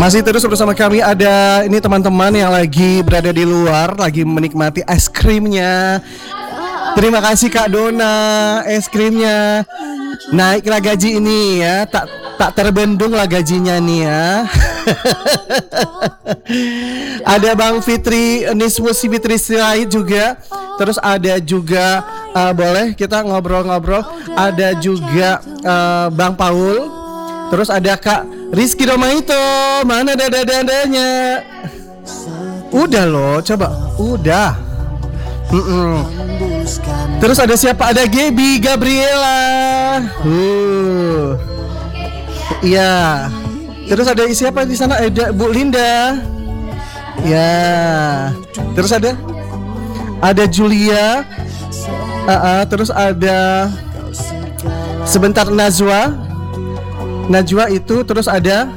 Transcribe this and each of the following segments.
Masih terus bersama kami, ada ini teman-teman yang lagi berada di luar, lagi menikmati es krimnya. Terima kasih Kak Dona, es krimnya. Naiklah gaji ini ya, tak terbendung lah gajinya nih ya. Ada Bang Fitri, Niswusi Fitri Sirait juga. Terus ada juga boleh kita ngobrol-ngobrol. Ada juga Bang Paul. Terus ada Kak Rizky Romaito. Mana dada-dadanya? Udah loh, coba. Udah. Terus ada siapa? Ada Gaby Gabriela. Iya. Terus ada siapa di sana? Ada Bu Linda. Ya. Terus ada Julia. Terus ada sebentar Najwa itu. Terus ada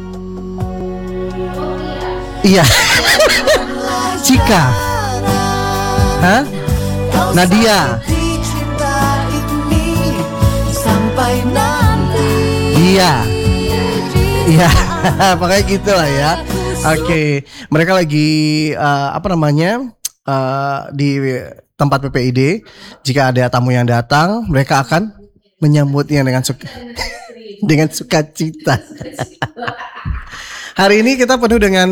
iya. Cika. Hah? Nadia. Iya. Iya, pokoknya gitu lah ya. Oke, mereka lagi di tempat PPID. Jika ada tamu yang datang, mereka akan menyambutnya dengan sukacita. Hari ini kita penuh dengan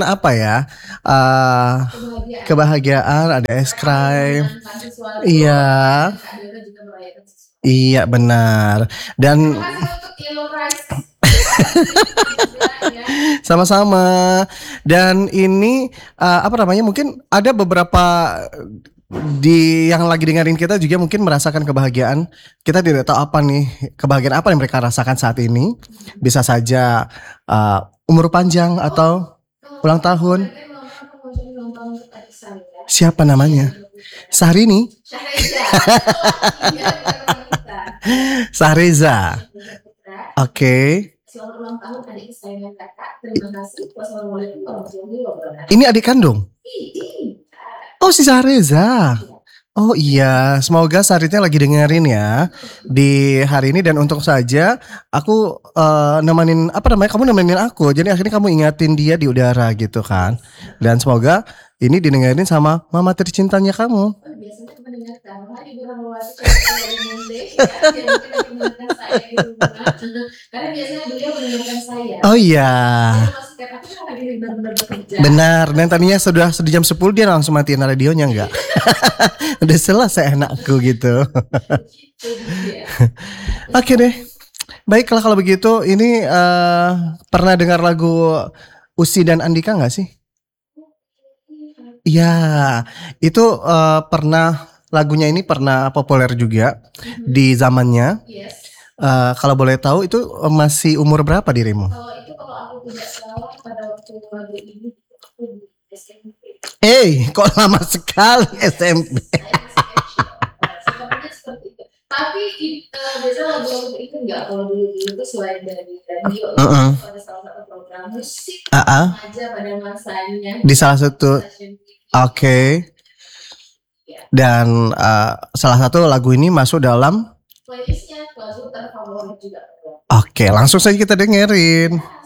kebahagiaan, ada es krim. Iya. Iya benar. Dan sama-sama. Dan ini mungkin ada beberapa yang lagi dengerin kita juga mungkin merasakan kebahagiaan. Kita tidak tahu kebahagiaan apa yang mereka rasakan saat ini. Bisa saja umur panjang atau ulang tahun. Siapa namanya? Syahrini. Sahreza. Oke. Selamat ulang tahun adik kesayangan kakak. Terima kasih. Wassalamualaikum warahmatullahi wabarakatuh. Ini adik kandung? Oh, si Sahreza. Oh iya, semoga Sahreza lagi dengerin ya di hari ini. Dan untung saja aku kamu nemenin aku. Jadi akhirnya kamu ingatin dia di udara gitu kan. Dan semoga ini didengerin sama mama tercintanya kamu. Biasanya mendengarkan Ibu Rahmawati karena biasanya beliau mendengarkan saya. Oh iya. Benar, dan tadinya sudah jam 10 dia langsung matiin radionya enggak. Udah selesai enakku gitu. Oke deh. Baiklah kalau begitu, ini pernah dengar lagu Usi dan Andika enggak sih? Iya, itu lagunya ini pernah populer juga di zamannya. Kalau boleh tahu itu masih umur berapa dirimu? Kalau aku tidak salah pada waktu lagu ini aku SMP. Kok lama sekali SMP? Sebenarnya seperti itu. Tapi biasanya lagu-lagu itu enggak, kalau dulu itu selain dari radio pada salah satu program musik aja pada masanya. Di salah satu. Oke. Dan salah satu lagu ini masuk dalam playlistnya lagu terfavorit juga. Oke, langsung saja kita dengerin.